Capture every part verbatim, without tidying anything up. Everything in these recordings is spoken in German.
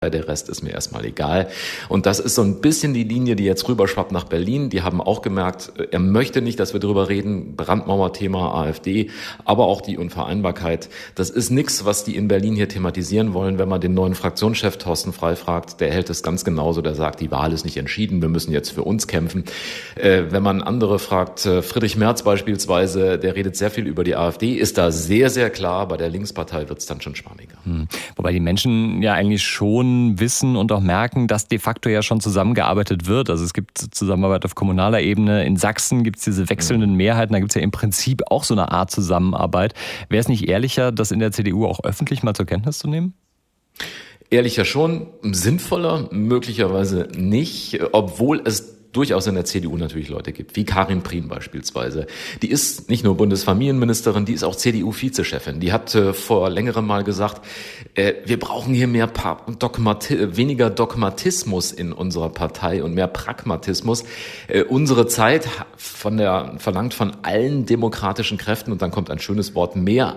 Der Rest ist mir erstmal egal. Und das ist so ein bisschen die Linie, die jetzt rüberschwappt nach Berlin. Die haben auch gemerkt, er möchte nicht, dass wir darüber reden. Brandmauer-Thema, AfD, aber auch die Unvereinbarkeit. Das ist nichts, was die in Berlin hier thematisieren wollen. Wenn man den neuen Fraktionschef Thorsten Frey fragt, der hält es ganz genauso. Der sagt, die Wahl ist nicht entschieden, wir müssen jetzt für uns kämpfen. Äh, wenn man andere fragt, Friedrich Merz beispielsweise, der redet sehr viel über die AfD, ist da sehr, sehr klar. Bei der Linkspartei wird es dann schon schwammiger. Hm. Wobei die Menschen ja eigentlich schon wissen und auch merken, dass de facto ja schon zusammengearbeitet wird. Also es gibt Zusammenarbeit auf kommunaler Ebene. In Sachsen gibt es diese wechselnden Mehrheiten. Da gibt es ja im Prinzip auch so eine Art Zusammenarbeit. Wäre es nicht ehrlicher, das in der C D U auch öffentlich mal zur Kenntnis zu nehmen? Ehrlicher schon, sinnvoller möglicherweise nicht, obwohl es durchaus in der C D U natürlich Leute gibt, wie Karin Prien beispielsweise. Die ist nicht nur Bundesfamilienministerin, die ist auch C D U-Vizechefin. Die hat äh, vor längerem mal gesagt, äh, wir brauchen hier mehr pa- Dogmati- weniger Dogmatismus in unserer Partei und mehr Pragmatismus. Äh, unsere Zeit von der, verlangt von allen demokratischen Kräften, und dann kommt ein schönes Wort, mehr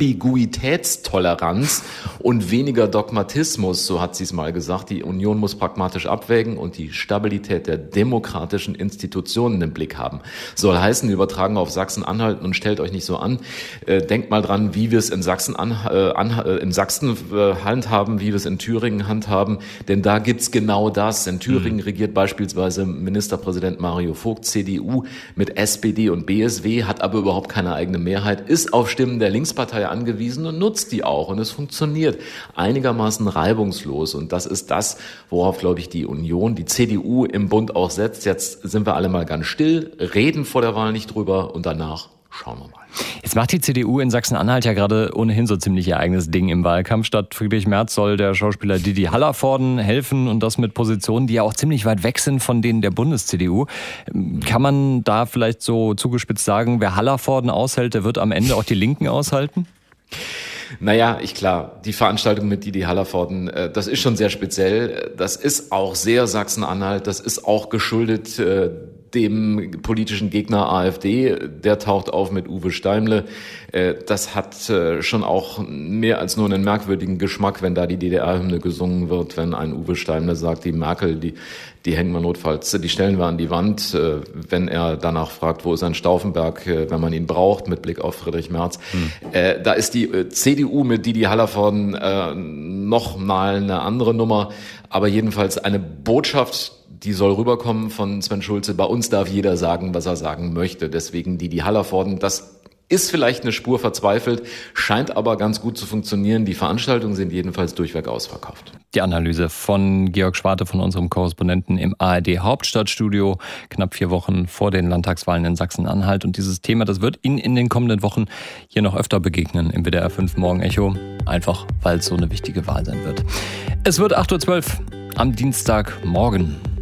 Ambiguitätstoleranz und weniger Dogmatismus, so hat sie es mal gesagt. Die Union muss pragmatisch abwägen und die Stabilität der Demokratie demokratischen Institutionen im Blick haben. Soll heißen, übertragen auf Sachsen-Anhalt, und stellt euch nicht so an. Äh, denkt mal dran, wie wir es in Sachsen, an, äh, an, äh, in Sachsen äh, handhaben, wie wir es in Thüringen handhaben. Denn da gibt's genau das. In Thüringen mhm. regiert beispielsweise Ministerpräsident Mario Vogt, C D U, mit S P D und B S W, hat aber überhaupt keine eigene Mehrheit, ist auf Stimmen der Linkspartei angewiesen und nutzt die auch. Und es funktioniert einigermaßen reibungslos. Und das ist das, worauf, glaube ich, die Union, die C D U im Bund auch setzt. Jetzt sind wir alle mal ganz still, reden vor der Wahl nicht drüber und danach schauen wir mal. Jetzt macht die C D U in Sachsen-Anhalt ja gerade ohnehin so ziemlich ihr eigenes Ding im Wahlkampf. Statt Friedrich Merz soll der Schauspieler Didi Hallervorden helfen, und das mit Positionen, die ja auch ziemlich weit weg sind von denen der Bundes-C D U. Kann man da vielleicht so zugespitzt sagen, wer Hallervorden aushält, der wird am Ende auch die Linken aushalten? Naja, ich klar, die Veranstaltung mit Didi Hallervorden, äh, das ist schon sehr speziell. Das ist auch sehr Sachsen-Anhalt, das ist auch geschuldet äh, dem politischen Gegner AfD. Der taucht auf mit Uwe Steimle. Äh, das hat äh, schon auch mehr als nur einen merkwürdigen Geschmack, wenn da die D D R-Hymne gesungen wird, wenn ein Uwe Steimle sagt, die Merkel, die die hängen wir notfalls, die stellen wir an die Wand, äh, wenn er danach fragt, wo ist ein Stauffenberg, äh, wenn man ihn braucht, mit Blick auf Friedrich Merz. Hm. Äh, da ist die äh, C D U mit Didi Hallervorden äh, noch mal eine andere Nummer, aber jedenfalls eine Botschaft, die soll rüberkommen von Sven Schulze. Bei uns darf jeder sagen, was er sagen möchte. Deswegen Didi Hallervorden, das ist vielleicht eine Spur verzweifelt, scheint aber ganz gut zu funktionieren. Die Veranstaltungen sind jedenfalls durchweg ausverkauft. Die Analyse von Georg Schwarte, von unserem Korrespondenten im A R D Hauptstadtstudio, knapp vier Wochen vor den Landtagswahlen in Sachsen-Anhalt. Und dieses Thema, das wird Ihnen in den kommenden Wochen hier noch öfter begegnen im W D R fünf Morgenecho. Einfach, weil es so eine wichtige Wahl sein wird. Es wird acht Uhr zwölf am Dienstagmorgen.